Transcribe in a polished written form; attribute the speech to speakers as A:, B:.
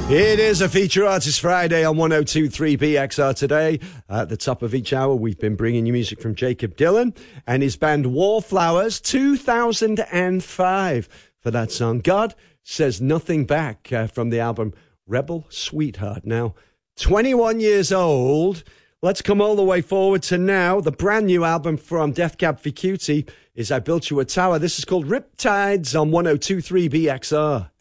A: It is a Feature Artist Friday on 102.3 BXR today. At the top of each hour, we've been bringing you music from Jakob Dylan and his band Wallflowers, 2005, for that song, God Says Nothing Back, from the album Rebel Sweetheart. Now, 21 years old. Let's come all the way forward to now. The brand new album from Death Cab for Cutie is I Built You a Tower. This is called Riptides on 102.3 BXR.